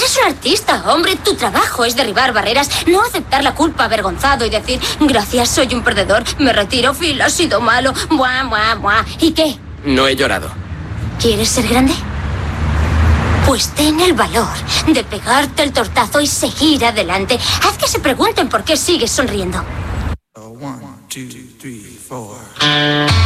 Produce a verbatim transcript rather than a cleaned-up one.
Eres un artista, hombre. Tu trabajo es derribar barreras, no aceptar la culpa avergonzado y decir, gracias, soy un perdedor, me retiro, Phil, ha sido malo, buah, buah, buah. ¿Y qué? No he llorado. ¿Quieres ser grande? Pues ten el valor de pegarte el tortazo y seguir adelante. Haz que se pregunten por qué sigues sonriendo. One, two, three, four.